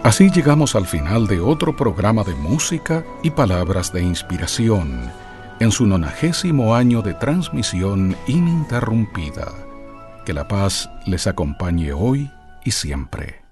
Así llegamos al final de otro programa de música y palabras de inspiración, en su 90º año de transmisión ininterrumpida. Que la paz les acompañe hoy y siempre.